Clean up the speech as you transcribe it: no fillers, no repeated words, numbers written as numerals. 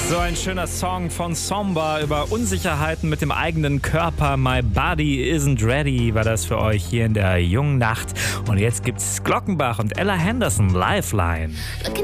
So ein schöner Song von Somba über Unsicherheiten mit dem eigenen Körper. My Body Isn't Ready war das für euch hier in der jungen Nacht. Und jetzt gibt's Glockenbach und Ella Henderson, Lifeline.